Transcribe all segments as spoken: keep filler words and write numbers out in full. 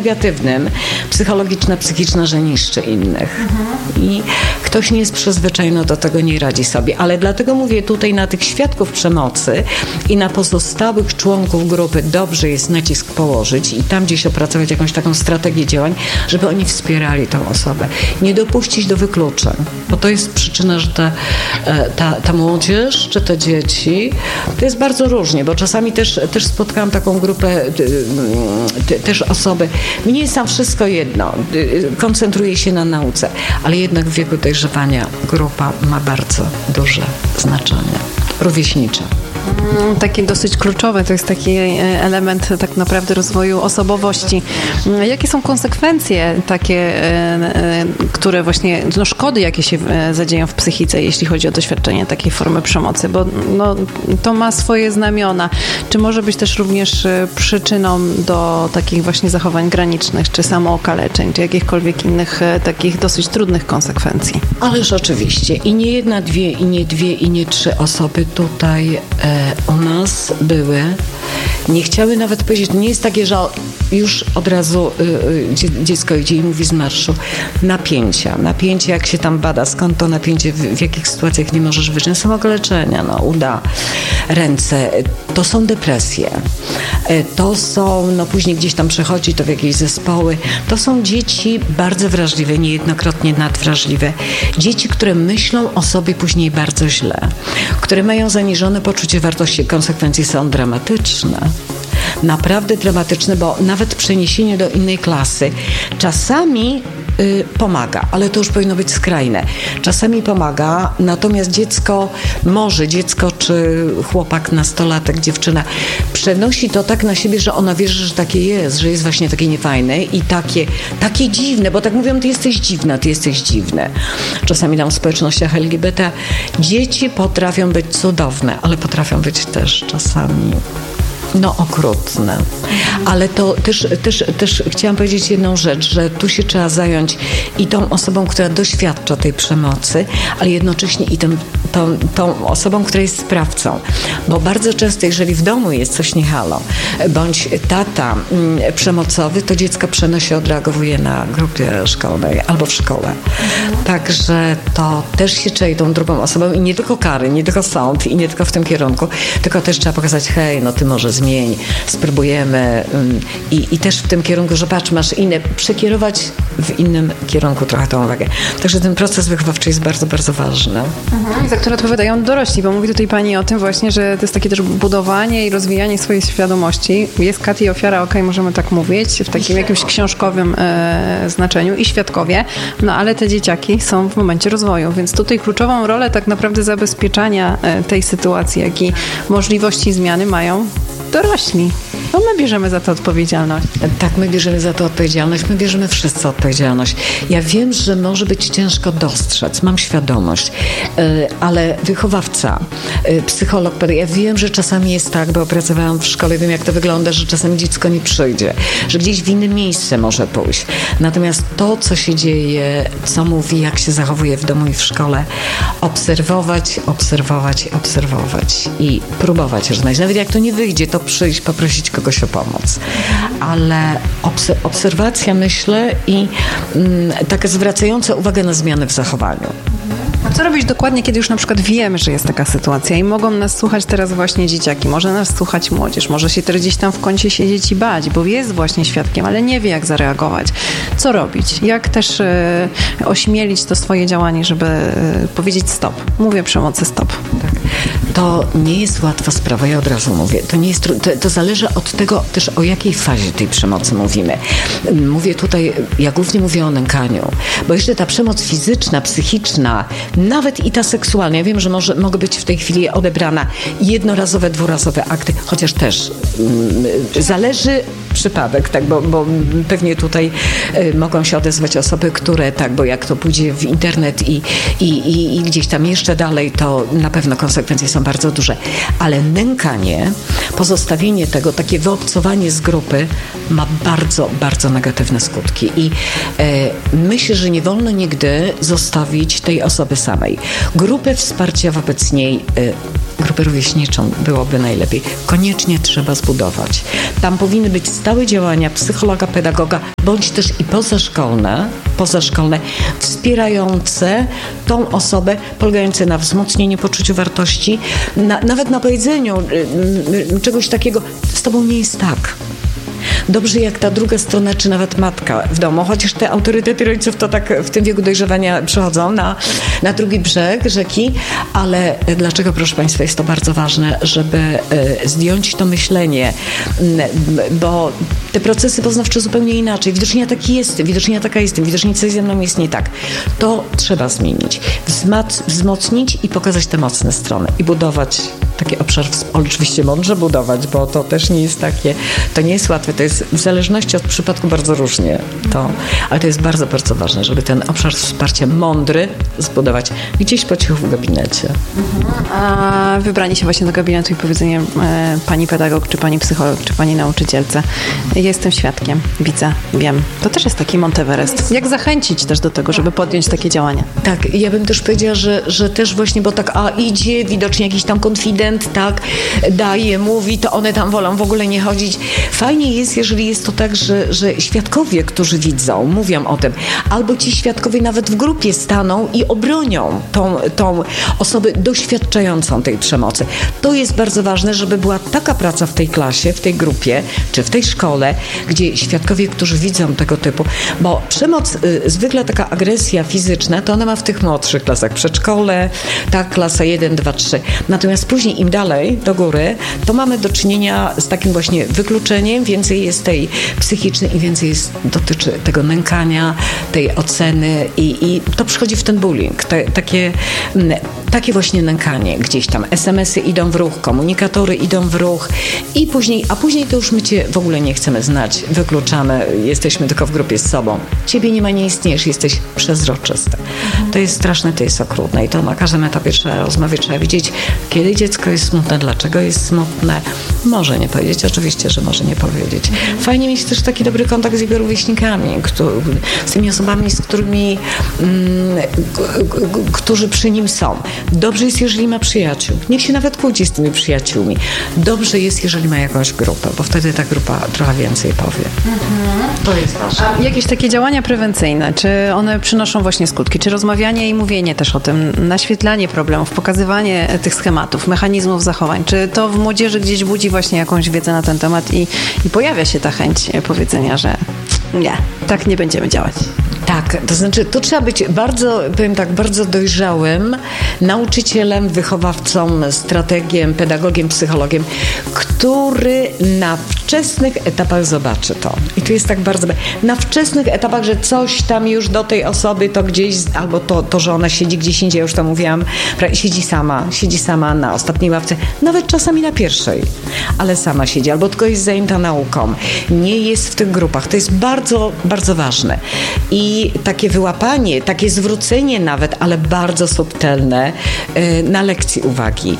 negatywnym, psychologiczna, psychiczna, że niszczy innych. Mhm. I ktoś nie jest przyzwyczajony do tego, nie radzi sobie. Ale dlatego mówię tutaj na tych świadków przemocy i na pozostałych członków grupy dobrze jest nacisk położyć i tam gdzieś opracować jakąś taką strategię działań, żeby oni wspierali tą osobę. Nie dopuścić do wykluczeń, bo to jest przyczyna, że ta, ta, ta młodzież, czy te dzieci, to jest bardzo różnie, bo czasami też, też spotkałam taką grupę, też osoby, mnie jest tam wszystko jedno, koncentruję się na nauce, ale jednak w wieku dojrzewania grupa ma bardzo duże znaczenie, rówieśnicze. Takie dosyć kluczowe, to jest taki element tak naprawdę rozwoju osobowości. Jakie są konsekwencje takie, które właśnie, no szkody, jakie się zadzieją w psychice, jeśli chodzi o doświadczenie takiej formy przemocy, bo no, to ma swoje znamiona. Czy może być też również przyczyną do takich właśnie zachowań granicznych, czy samookaleczeń, czy jakichkolwiek innych takich dosyć trudnych konsekwencji? Ależ oczywiście. I nie jedna, dwie, i nie dwie, i nie trzy osoby tutaj e, u nas były, nie chciały nawet powiedzieć, to nie jest takie, że już od razu y, y, dziecko idzie i mówi z marszu, napięcia, napięcie jak się tam bada, skąd to napięcie, w, w jakich sytuacjach nie możesz wyczynić, samookaleczenia, no, uda, ręce, to są depresje, to są, no później gdzieś tam przechodzi to w jakieś zespoły, to są dzieci bardzo wrażliwe, niejednokrotnie nadwrażliwe, dzieci, które myślą o sobie później bardzo źle, które mają zaniżone poczucie wartości, konsekwencje są dramatyczne. Naprawdę dramatyczne, bo nawet przeniesienie do innej klasy czasami y, pomaga, ale to już powinno być skrajne. Czasami pomaga, natomiast dziecko może, dziecko czy chłopak, nastolatek, dziewczyna przenosi to tak na siebie, że ona wierzy, że takie jest, że jest właśnie takie niefajne i takie, takie dziwne, bo tak mówią, ty jesteś dziwna, ty jesteś dziwny. Czasami tam w społecznościach L G B T dzieci potrafią być cudowne, ale potrafią być też czasami no okrutne. Ale to też, też, też chciałam powiedzieć jedną rzecz, że tu się trzeba zająć i tą osobą, która doświadcza tej przemocy, ale jednocześnie i tą, tą, tą osobą, która jest sprawcą. Bo bardzo często, jeżeli w domu jest coś nie halo, bądź tata mm, przemocowy, to dziecko przenosi, odreagowuje na grupie szkolnej albo w szkole. Także to też się czai tą drugą osobą i nie tylko kary, nie tylko sąd i nie tylko w tym kierunku, tylko też trzeba pokazać, hej, no ty może zmień, spróbujemy i, i też w tym kierunku, że patrz, masz inne, przekierować w innym kierunku trochę tą uwagę. Także ten proces wychowawczy jest bardzo, bardzo ważny. Mhm. Za które odpowiadają dorośli, bo mówi tutaj pani o tym właśnie, że to jest takie też budowanie i rozwijanie swojej świadomości. Jest kat i ofiara, okej, okay, możemy tak mówić, w takim jakimś książkowym e, znaczeniu i świadkowie, no ale te dzieciaki są w momencie rozwoju, więc tutaj kluczową rolę tak naprawdę zabezpieczania e, tej sytuacji, jak i możliwości zmiany mają dorośli. No my bierzemy za to odpowiedzialność. Tak, my bierzemy za to odpowiedzialność. My bierzemy wszyscy odpowiedzialność. Ja wiem, że może być ciężko dostrzec. Mam świadomość. Ale wychowawca, psycholog, ja wiem, że czasami jest tak, bo pracowałam w szkole, wiem jak to wygląda, że czasami dziecko nie przyjdzie, że gdzieś w inne miejsce może pójść. Natomiast to, co się dzieje, co mówi, jak się zachowuje w domu i w szkole, obserwować, obserwować, obserwować i próbować znaleźć. Nawet jak to nie wyjdzie, to przyjść, poprosić kogoś o pomoc. Ale obs- obserwacja, myślę, i mm, taka zwracająca uwagę na zmiany w zachowaniu. Co robić dokładnie, kiedy już na przykład wiemy, że jest taka sytuacja i mogą nas słuchać teraz właśnie dzieciaki, może nas słuchać młodzież, może się też gdzieś tam w kącie siedzieć i bać, bo jest właśnie świadkiem, ale nie wie, jak zareagować. Co robić? Jak też e, ośmielić to swoje działanie, żeby e, powiedzieć stop. Mówię przemocy stop. Tak. To nie jest łatwa sprawa, ja od razu mówię. To, nie jest, to, to zależy od tego też, o jakiej fazie tej przemocy mówimy. Mówię tutaj, ja głównie mówię o nękaniu, bo jeszcze ta przemoc fizyczna, psychiczna, nawet i ta seksualna, ja wiem, że może, mogą być w tej chwili odebrana jednorazowe, dwurazowe akty, chociaż też mm, zależy przypadek, tak, bo, bo pewnie tutaj y, mogą się odezwać osoby, które tak, bo jak to pójdzie w internet i, i, i, i gdzieś tam jeszcze dalej, to na pewno konsekwencje są bardzo duże. Ale nękanie, pozostawienie tego, takie wyobcowanie z grupy ma bardzo, bardzo negatywne skutki. I y, myślę, że nie wolno nigdy zostawić tej osoby samej. Grupy wsparcia wobec niej y, grupę rówieśniczą byłoby najlepiej. Koniecznie trzeba zbudować. Tam powinny być stałe działania psychologa, pedagoga, bądź też i pozaszkolne, pozaszkolne, wspierające tą osobę, polegające na wzmocnieniu poczucia wartości, na, nawet na powiedzeniu y, y, czegoś takiego, z tobą nie jest tak. Dobrze jak ta druga strona, czy nawet matka w domu, chociaż te autorytety rodziców to tak w tym wieku dojrzewania przychodzą na, na drugi brzeg rzeki, ale dlaczego, proszę Państwa, jest to bardzo ważne, żeby y, zdjąć to myślenie, y, bo te procesy poznawcze zupełnie inaczej. Widocznie ja taki jestem, widocznie ja taka jestem, widocznie coś ze mną jest nie tak. To trzeba zmienić, wzmac- wzmocnić i pokazać te mocne strony i budować taki obszar, oczywiście mądrze budować, bo to też nie jest takie, to nie jest łatwe, to jest w zależności od przypadku bardzo różnie, to, ale to jest bardzo, bardzo ważne, żeby ten obszar wsparcia mądry zbudować gdzieś po cichu w gabinecie. A wybranie się właśnie do gabinetu i powiedzenie e, pani pedagog, czy pani psycholog, czy pani nauczycielce, jestem świadkiem, widzę, wiem. To też jest taki Monteverest. Jak zachęcić też do tego, żeby podjąć takie działania? Tak, ja bym też powiedziała, że, że też właśnie, bo tak, a idzie widocznie jakiś tam konfident, tak, daje, mówi, to one tam wolą w ogóle nie chodzić. Fajnie jest, jeżeli jest to tak, że, że świadkowie, którzy widzą, mówią o tym, albo ci świadkowie nawet w grupie staną i obronią tą, tą osobę doświadczającą tej przemocy. To jest bardzo ważne, żeby była taka praca w tej klasie, w tej grupie, czy w tej szkole, gdzie świadkowie, którzy widzą tego typu, bo przemoc, y, zwykle taka agresja fizyczna, to ona ma w tych młodszych klasach, przedszkole, tak, klasa jeden, dwa, trzy. Natomiast później im dalej, do góry, to mamy do czynienia z takim właśnie wykluczeniem, więcej jest tej psychicznej i więcej jest, dotyczy tego nękania, tej oceny i, i to przychodzi w ten bullying, te, takie, takie właśnie nękanie gdzieś tam. es em esy idą w ruch, komunikatory idą w ruch i później, a później to już my cię w ogóle nie chcemy znać, wykluczamy, jesteśmy tylko w grupie z sobą. Ciebie nie ma, nie istniejesz, jesteś przezroczysty. To jest straszne, to jest okrutne i to na każdym etapie trzeba rozmawiać, trzeba widzieć, kiedy dziecko jest smutne, dlaczego jest smutne. Może nie powiedzieć, oczywiście, że może nie powiedzieć. Fajnie mieć też taki dobry kontakt z jego rówieśnikami, z tymi osobami, z którymi, mm, którzy przy nim są. Dobrze jest, jeżeli ma przyjaciół. Niech się nawet kłóci z tymi przyjaciółmi. Dobrze jest, jeżeli ma jakąś grupę, bo wtedy ta grupa trochę więcej powie. Mhm. To jest ważne. A jakieś takie działania prewencyjne, czy one przynoszą właśnie skutki? Czy rozmawianie i mówienie też o tym, naświetlanie problemów, pokazywanie tych schematów, mechanizmów zachowań, czy to w młodzieży gdzieś budzi właśnie jakąś wiedzę na ten temat i, i pojawia się ta chęć powiedzenia, że nie, tak nie będziemy działać? Tak, to znaczy to trzeba być bardzo, powiem tak, bardzo dojrzałym nauczycielem, wychowawcą, strategiem, pedagogiem, psychologiem, który na wczesnych etapach zobaczy to. I tu jest tak bardzo, na wczesnych etapach, że coś tam już do tej osoby to gdzieś, albo to, to że ona siedzi gdzieś indziej, już to mówiłam, siedzi sama, siedzi sama na ostatniej ławce, nawet czasami na pierwszej, ale sama siedzi, albo tylko jest zajęta nauką, nie jest w tych grupach. To jest bardzo, bardzo ważne. I I takie wyłapanie, takie zwrócenie nawet, ale bardzo subtelne, na lekcji uwagi.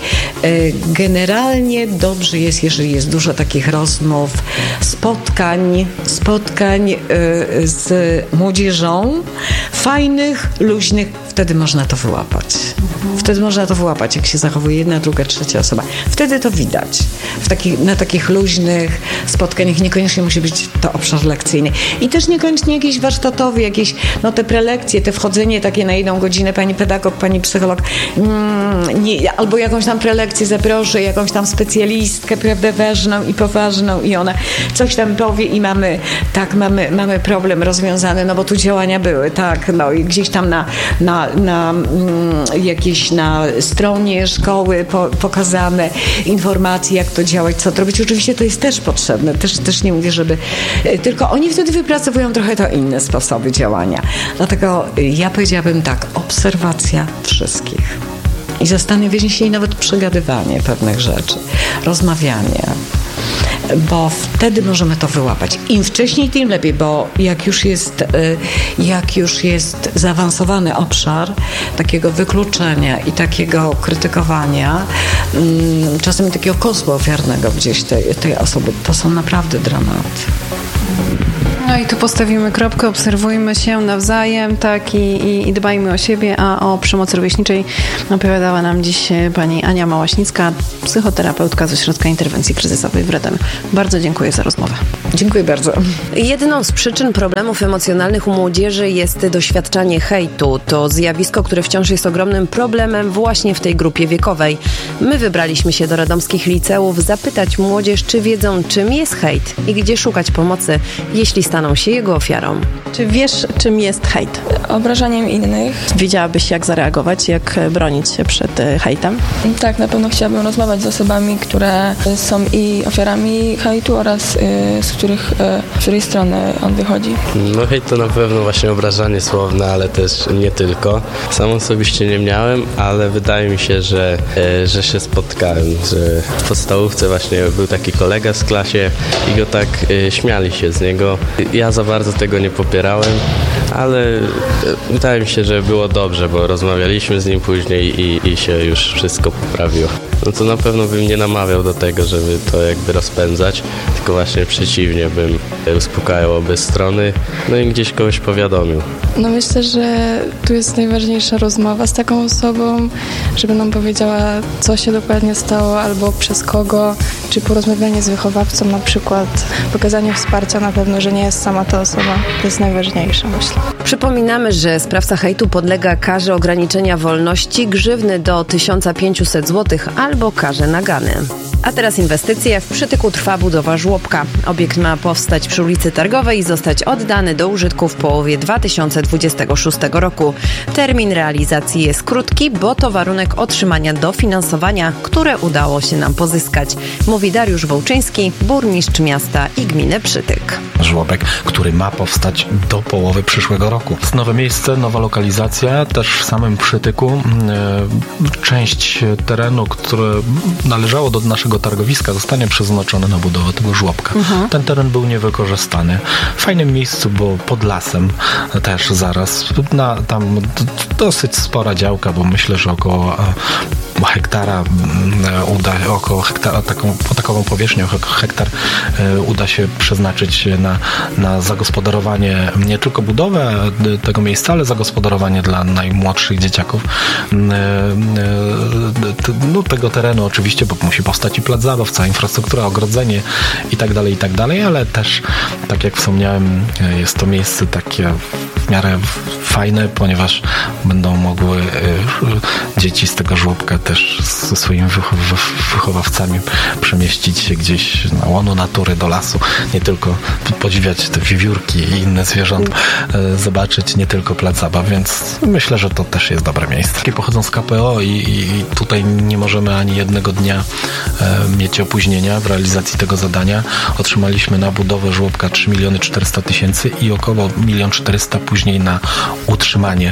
Generalnie dobrze jest, jeżeli jest dużo takich rozmów, spotkań, spotkań z młodzieżą, fajnych, luźnych, wtedy można to wyłapać. Wtedy można to wyłapać, jak się zachowuje jedna, druga, trzecia osoba. Wtedy to widać. W takich, na takich luźnych spotkaniach niekoniecznie musi być to obszar lekcyjny. I też niekoniecznie jakiś warsztatowy, jakieś, no te prelekcje, te wchodzenie takie na jedną godzinę, pani pedagog, pani psycholog, mm, nie, albo jakąś tam prelekcję zaproszę, jakąś tam specjalistkę, prawda, ważną i poważną i ona coś tam powie i mamy, tak, mamy, mamy problem rozwiązany, no bo tu działania były, tak, no i gdzieś tam na, na, na mm, jakieś na stronie szkoły po, pokazane informacje, jak to działać, co to robić. Oczywiście to jest też potrzebne, też, też nie mówię, żeby, tylko oni wtedy wypracowują trochę to inne sposoby działania. Dlatego ja powiedziałabym tak, obserwacja wszystkich i zastanowienie się i nawet przegadywanie pewnych rzeczy, rozmawianie, bo wtedy możemy to wyłapać. Im wcześniej, tym lepiej, bo jak już jest, jak już jest zaawansowany obszar takiego wykluczenia i takiego krytykowania, czasami takiego kozła ofiarnego gdzieś tej, tej osoby, to są naprawdę dramaty. No i tu postawimy kropkę, obserwujmy się nawzajem, tak, i, i, i dbajmy o siebie, a o przemocy rówieśniczej opowiadała nam dziś pani Ania Małaśnicka, psychoterapeutka z Ośrodka Interwencji Kryzysowej w Radomiu. Bardzo dziękuję za rozmowę. Dziękuję bardzo. Jedną z przyczyn problemów emocjonalnych u młodzieży jest doświadczanie hejtu. To zjawisko, które wciąż jest ogromnym problemem właśnie w tej grupie wiekowej. My wybraliśmy się do radomskich liceów zapytać młodzież, czy wiedzą, czym jest hejt i gdzie szukać pomocy, jeśli staną się jego ofiarą. Czy wiesz, czym jest hejt? Obrażaniem innych. Wiedziałabyś, jak zareagować, jak bronić się przed hejtem? Tak, na pewno chciałabym rozmawiać z osobami, które są i ofiarami hejtu oraz y, z których, y, z której strony on wychodzi. No hejt to na pewno właśnie obrażanie słowne, ale też nie tylko. Sam osobiście nie miałem, ale wydaje mi się, że, e, że się spotkałem, że w podstawówce właśnie był taki kolega z klasie i go tak e, śmiali się z niego. Ja za bardzo tego nie popierałem, ale e, wydaje mi się, że było dobrze, bo rozmawialiśmy z nim później i, i się już wszystko poprawiło. No to na pewno bym nie namawiał do tego, żeby to jakby rozpędzać, tylko właśnie przeciwnie, bym uspokajał obie strony, no i gdzieś kogoś powiadomił. No myślę, że tu jest najważniejsza rozmowa z taką osobą, żeby nam powiedziała, co się dokładnie stało, albo przez kogo, czy porozmawianie z wychowawcą na przykład, pokazanie wsparcia na pewno, że nie jest sama ta osoba. To jest najważniejsze, myślę. Przypominamy, że sprawca hejtu podlega karze ograniczenia wolności, grzywny do tysiąc pięćset złotych albo karze nagany. A teraz inwestycje. W Przytyku trwa budowa żłobka. Obiekt ma powstać przy ulicy Targowej i zostać oddany do użytku w połowie dwa tysiące dwudziestego szóstego roku. Termin realizacji jest krótki, bo to warunek otrzymania dofinansowania, które udało się nam pozyskać. Mówi Dariusz Wołczyński, burmistrz miasta i gminy Przytyk. Żłobek, który ma powstać do połowy przyszłego roku. Jest nowe miejsce, nowa lokalizacja, też w samym Przytyku. Część terenu, które należało do naszego targowiska, zostanie przeznaczone na budowę tego żłobka. Mhm. Ten teren był niewykorzystany. W fajnym miejscu, bo pod lasem też zaraz. Na, tam dosyć spora działka, bo myślę, że około hektara uda, około hektara, taką, taką powierzchnię, hektar uda się przeznaczyć na, na zagospodarowanie, nie tylko budowę tego miejsca, ale zagospodarowanie dla najmłodszych dzieciaków no, tego terenu oczywiście, bo musi powstać i plac zabaw, cała infrastruktura, ogrodzenie i tak dalej, i tak dalej, ale też, tak jak wspomniałem, jest to miejsce takie w miarę fajne, ponieważ będą mogły dzieci z tego żłobka też ze swoimi wychowawcami przemieścić się gdzieś na łono natury, do lasu, nie tylko podziwiać te wiewiórki i inne zwierząt, zobaczyć nie tylko plac zabaw, więc myślę, że to też jest dobre miejsce. Pochodzą z K P O i, i tutaj nie możemy ani jednego dnia e, mieć opóźnienia w realizacji tego zadania. Otrzymaliśmy na budowę żłobka trzy miliony czterysta tysięcy i około milion czterysta później na utrzymanie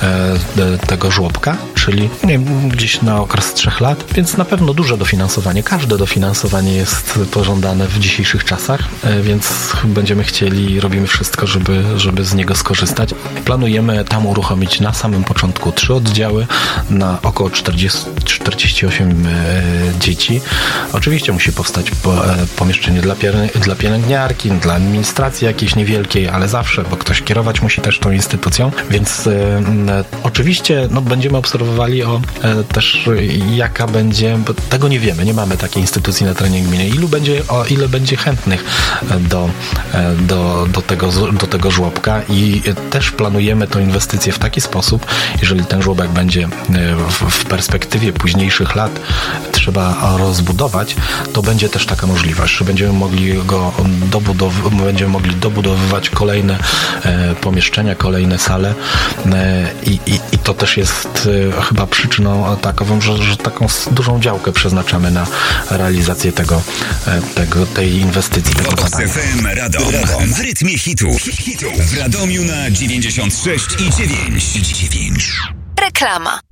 e, tego żłobka, czyli nie wiem, gdzieś na okres trzech lat, więc na pewno duże dofinansowanie. Każde dofinansowanie jest pożądane w dzisiejszych czasach, e, więc będziemy chcieli, robimy wszystko, żeby, żeby z niego skorzystać. Planujemy tam uruchomić na samym początku trzy oddziały na około czterdzieści, czterdzieści osiem e, dzieci. Oczywiście musi powstać po, e, pomieszczenie dla, pier- dla pielęgniarki, dla administracji jakiejś niewielkiej, ale zawsze, bo ktoś kierować musi też tą instytucją, więc e, e, oczywiście no, będziemy obserwowali o, e, też jaka będzie, bo tego nie wiemy, nie mamy takiej instytucji na terenie gminy. Ilu będzie, o ile będzie chętnych do, e, do, do, tego, do tego żłobka i też planujemy tę inwestycję w taki sposób, jeżeli ten żłobek będzie w, w perspektywie późniejszych lat trzeba rozbudować, to będzie też taka możliwość, że będziemy mogli go dobudow- będziemy mogli dobudowywać kolejne e, pomieszczenia, kolejne sale e, i, i, i to też jest e, chyba przyczyną takową, że, że taką dużą działkę przeznaczamy na realizację tego, e, tego tej inwestycji, tego zadania. F M Radom. Radom w rytmie hitów. Hitów. W Radomiu na dziewięćdziesiąt sześć i dziewięć. Reklama.